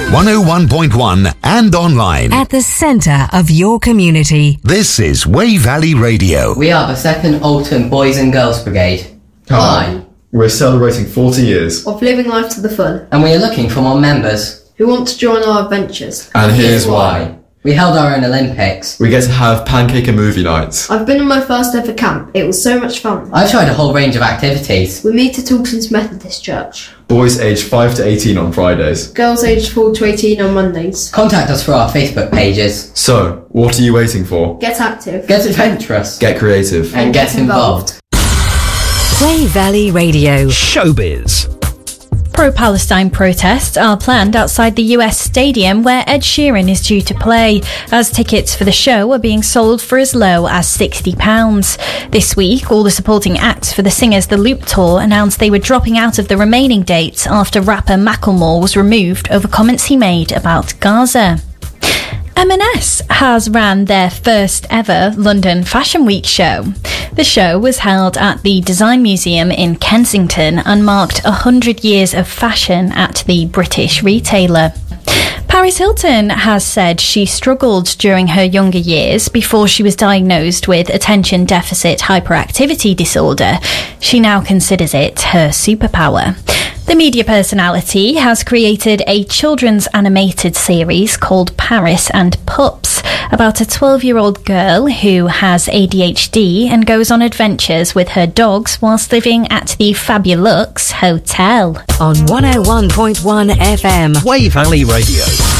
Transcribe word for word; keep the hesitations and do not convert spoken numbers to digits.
one oh one point one and online. At the centre of your community. This is Wey Valley Radio. We are the second Alton Boys and Girls Brigade. Hi. We're celebrating forty years. Of living life to the full. And we are looking for more members. Who want to join our adventures. And here's why. We held our own Olympics. We get to have pancake and movie nights. I've been on my first ever camp. It was so much fun. I've tried a whole range of activities. We meet at Alton's Methodist Church. Boys aged five to eighteen on Fridays. Girls aged four to eighteen on Mondays. Contact us through our Facebook pages. So, what are you waiting for? Get active. Get adventurous. Get creative. And, and get, get involved. involved. Wey Valley Radio. Showbiz. Pro-Palestine protests are planned outside the U S stadium where Ed Sheeran is due to play, as tickets for the show are being sold for as low as sixty pounds. This week, all the supporting acts for the singer's The Loop Tour announced they were dropping out of the remaining dates after rapper Macklemore was removed over comments he made about Gaza. M and S has ran their first ever London Fashion Week show. The show was held at the Design Museum in Kensington and marked one hundred years of fashion at the British retailer. Paris Hilton has said she struggled during her younger years before she was diagnosed with attention deficit hyperactivity disorder. She now considers it her superpower. The media personality has created a children's animated series called Paris and Pups about a twelve-year-old girl who has A D H D and goes on adventures with her dogs whilst living at the Fabulux Hotel. On one oh one point one F M. Wey Valley Radio.